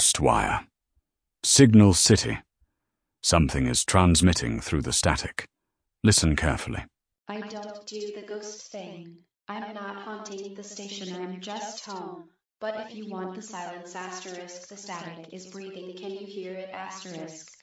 Ghost wire. Signal City. Something is transmitting through the static. Listen carefully. I don't do the ghost thing. I'm not haunting the station, I'm just home. But if you want the silence asterisk, the static is breathing, can you hear it asterisk?